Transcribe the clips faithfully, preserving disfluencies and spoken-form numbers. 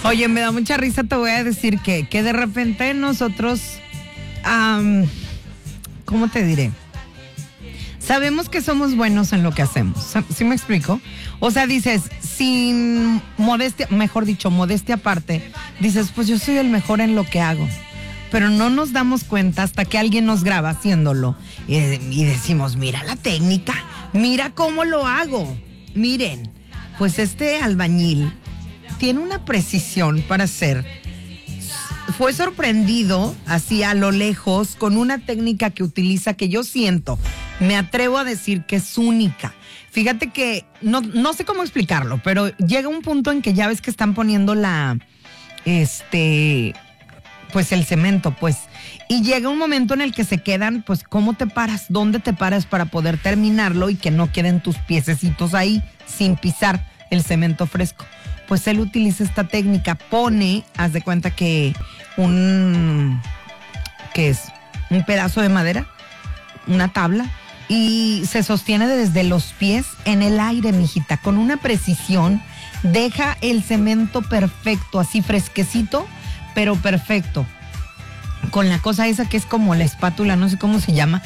Oye, me da mucha risa, te voy a decir que, que de repente nosotros, um, ¿cómo te diré? Sabemos que somos buenos en lo que hacemos. ¿Sí me explico? O sea, dices, sin modestia, mejor dicho, modestia aparte, dices, pues yo soy el mejor en lo que hago. Pero no nos damos cuenta hasta que alguien nos graba haciéndolo. Y, y decimos, mira la técnica, mira cómo lo hago. Miren, pues este albañil tiene una precisión para hacer. Fue sorprendido así a lo lejos con una técnica que utiliza que yo siento, me atrevo a decir que es única. Fíjate que no, no sé cómo explicarlo, pero llega un punto en que ya ves que están poniendo la, este, pues el cemento, pues. Y llega un momento en el que se quedan, pues, ¿cómo te paras? ¿Dónde te paras para poder terminarlo y que no queden tus piececitos ahí sin pisar el cemento fresco? Pues él utiliza esta técnica, pone, haz de cuenta que un, ¿qué es? Un pedazo de madera, una tabla, y se sostiene desde los pies en el aire, mijita, con una precisión, deja el cemento perfecto, así fresquecito, pero perfecto, con la cosa esa que es como la espátula, no sé cómo se llama,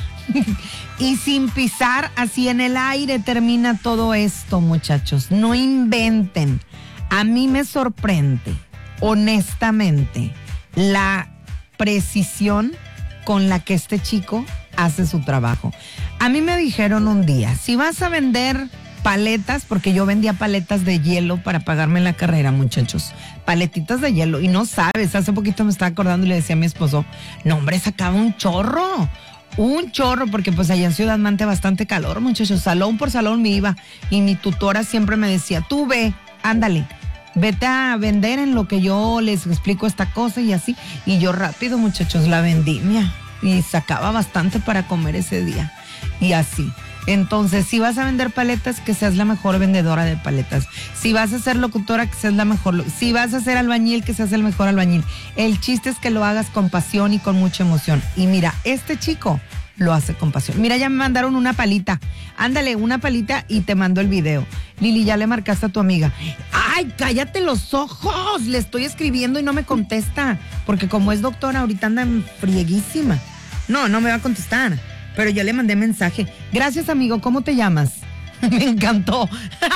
y sin pisar, así en el aire termina todo esto, muchachos, no inventen. A mí me sorprende, honestamente, la precisión con la que este chico hace su trabajo. A mí me dijeron un día, si vas a vender paletas, porque yo vendía paletas de hielo para pagarme la carrera, muchachos, paletitas de hielo, y no sabes, hace poquito me estaba acordando y le decía a mi esposo, no hombre, sacaba un chorro, un chorro, porque pues allá en Ciudad Mante bastante calor, muchachos, salón por salón me iba, y mi tutora siempre me decía, tú ve, ándale, vete a vender en lo que yo les explico esta cosa y así. Y yo rápido, muchachos, la vendí, mía, y sacaba bastante para comer ese día. Y así. Entonces, si vas a vender paletas, que seas la mejor vendedora de paletas. Si vas a ser locutora, que seas la mejor. Si vas a ser albañil, que seas el mejor albañil. El chiste es que lo hagas con pasión y con mucha emoción. Y mira, este chico lo hace con pasión. Mira, ya me mandaron una palita. Ándale, una palita y te mando el video. Lili, ya le marcaste a tu amiga. ¡Ay, cállate los ojos! Le estoy escribiendo y no me contesta. Porque como es doctora, ahorita anda frieguísima. No, no me va a contestar. Pero ya le mandé mensaje. Gracias, amigo. ¿Cómo te llamas? Me encantó.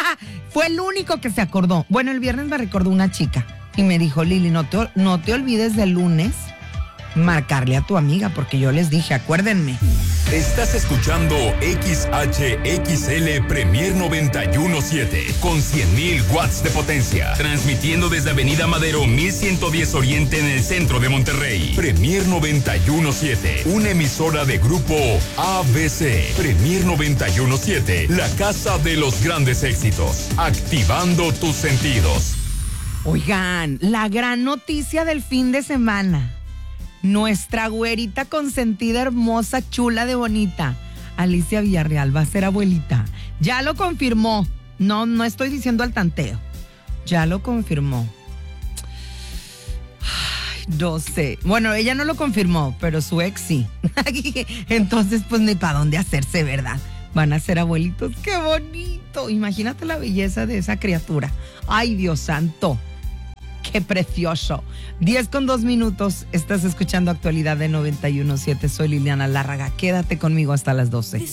Fue el único que se acordó. Bueno, el viernes me recordó una chica. Y me dijo, Lili, no te, no te olvides del lunes marcarle a tu amiga, porque yo les dije, acuérdenme. Estás escuchando X H X L Premier noventa y uno punto siete con cien mil watts de potencia, transmitiendo desde Avenida Madero mil ciento diez Oriente en el centro de Monterrey. Premier noventa y uno punto siete, una emisora de grupo A B C. Premier noventa y uno punto siete, la casa de los grandes éxitos, activando tus sentidos. Oigan, la gran noticia del fin de semana. Nuestra güerita consentida, hermosa, chula de bonita, Alicia Villarreal, va a ser abuelita. Ya lo confirmó. No, no estoy diciendo al tanteo. Ya lo confirmó. Ay, no sé. Bueno, ella no lo confirmó, pero su ex sí. Entonces, pues ni para dónde hacerse, ¿verdad? Van a ser abuelitos. ¡Qué bonito! Imagínate la belleza de esa criatura. ¡Ay, Dios santo! ¡Qué precioso! diez con dos minutos. Estás escuchando Actualidad de noventa y uno punto siete. Soy Liliana Lárraga. Quédate conmigo hasta las doce.